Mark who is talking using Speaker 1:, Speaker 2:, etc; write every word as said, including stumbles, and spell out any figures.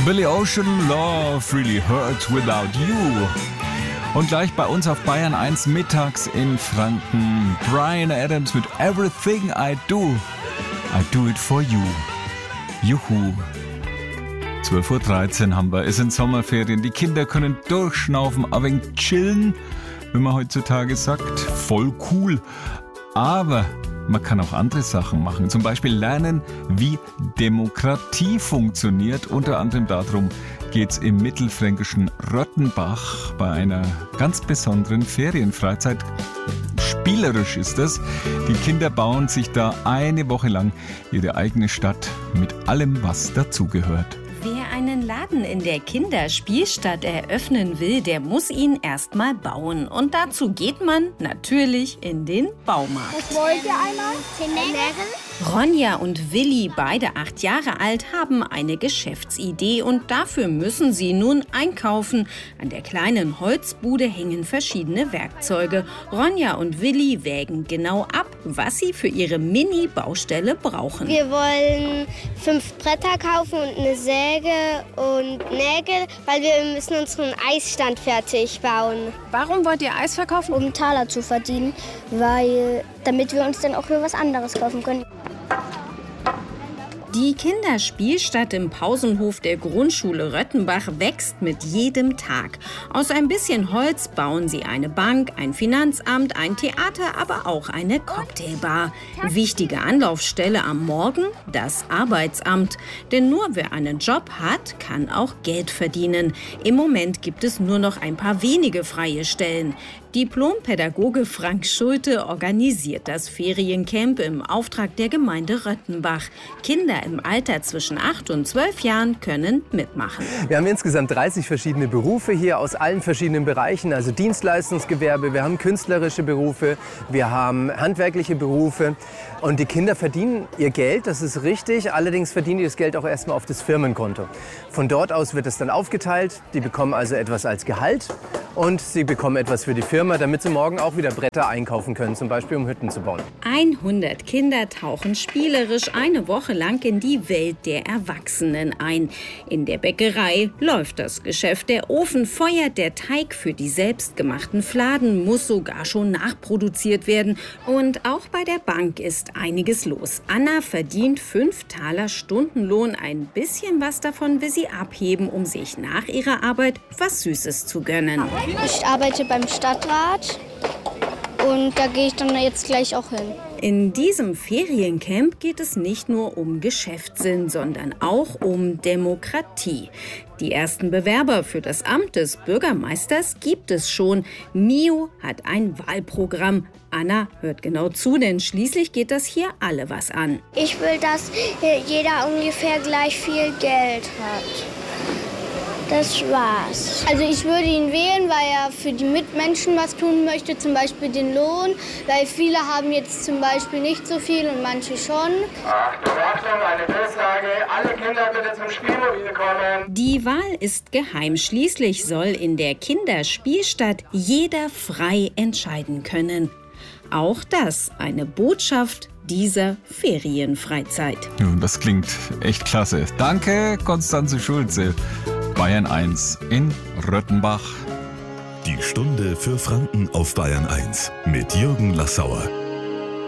Speaker 1: Billy Ocean, Love Really Hurts Without You. Und gleich bei uns auf Bayern eins mittags in Franken. Bryan Adams mit Everything I Do. I do it for you. Juhu. zwölf Uhr dreizehn haben wir. Es sind Sommerferien. Die Kinder können durchschnaufen, ein wenig chillen, wie man heutzutage sagt. Voll cool. Aber man kann auch andere Sachen machen. Zum Beispiel lernen, wie Demokratie funktioniert. Unter anderem darum geht es im mittelfränkischen Röttenbach bei einer ganz besonderen Ferienfreizeit. Spielerisch ist das. Die Kinder bauen sich da eine Woche lang ihre eigene Stadt mit allem, was dazugehört.
Speaker 2: Wer einen Laden in der Kinderspielstadt eröffnen will, der muss ihn erst mal bauen. Und dazu geht man natürlich in den Baumarkt.
Speaker 3: Was wollt ihr einmal? Zehn Nägel?
Speaker 2: Ronja und Willi, beide acht Jahre alt, haben eine Geschäftsidee und dafür müssen sie nun einkaufen. An der kleinen Holzbude hängen verschiedene Werkzeuge. Ronja und Willi wägen genau ab, was sie für ihre Mini-Baustelle brauchen.
Speaker 3: Wir wollen fünf Bretter kaufen und eine Säge und Nägel, weil wir müssen unseren Eisstand fertig bauen.
Speaker 4: Warum wollt ihr Eis verkaufen?
Speaker 3: Um einen Taler zu verdienen, weil damit wir uns dann auch für was anderes kaufen können.
Speaker 2: Die Kinderspielstadt im Pausenhof der Grundschule Röttenbach wächst mit jedem Tag. Aus ein bisschen Holz bauen sie eine Bank, ein Finanzamt, ein Theater, aber auch eine Cocktailbar. Wichtige Anlaufstelle am Morgen, das Arbeitsamt. Denn nur wer einen Job hat, kann auch Geld verdienen. Im Moment gibt es nur noch ein paar wenige freie Stellen. Diplompädagoge Frank Schulte organisiert das Feriencamp im Auftrag der Gemeinde Röttenbach. Kinder im Alter zwischen acht und zwölf Jahren können mitmachen.
Speaker 5: Wir haben insgesamt dreißig verschiedene Berufe hier aus allen verschiedenen Bereichen, also Dienstleistungsgewerbe, wir haben künstlerische Berufe, wir haben handwerkliche Berufe. Und die Kinder verdienen ihr Geld, das ist richtig, allerdings verdienen die das Geld auch erstmal auf das Firmenkonto. Von dort aus wird es dann aufgeteilt, die bekommen also etwas als Gehalt und sie bekommen etwas für die Firma, damit sie morgen auch wieder Bretter einkaufen können, zum Beispiel um Hütten zu bauen.
Speaker 2: hundert Kinder tauchen spielerisch eine Woche lang in die Welt der Erwachsenen ein. In der Bäckerei läuft das Geschäft, der Ofen feuert, der Teig für die selbstgemachten Fladen muss sogar schon nachproduziert werden. Und auch bei der Bank ist einiges los. Anna verdient fünf Taler Stundenlohn, ein bisschen was davon will sie abheben, um sich nach ihrer Arbeit was Süßes zu gönnen.
Speaker 3: Ich arbeite beim Stadtrat und da gehe ich dann jetzt gleich auch hin.
Speaker 2: In diesem Feriencamp geht es nicht nur um Geschäftssinn, sondern auch um Demokratie. Die ersten Bewerber für das Amt des Bürgermeisters gibt es schon. Mio hat ein Wahlprogramm. Anna hört genau zu, denn schließlich geht das hier alle was an.
Speaker 3: Ich will, dass jeder ungefähr gleich viel Geld hat. Das war's. Also ich würde ihn wählen, weil er für die Mitmenschen was tun möchte, zum Beispiel den Lohn, weil viele haben jetzt zum Beispiel nicht so viel und manche schon.
Speaker 6: Achtung, Achtung, eine Durchsage, alle Kinder bitte zum Spielmobil kommen.
Speaker 2: Die Wahl ist geheim. Schließlich soll in der Kinderspielstadt jeder frei entscheiden können. Auch das eine Botschaft dieser Ferienfreizeit.
Speaker 1: Nun, das klingt echt klasse. Danke, Konstanze Schulze. Bayern eins in Röttenbach.
Speaker 7: Die Stunde für Franken auf Bayern eins mit Jürgen Lassauer.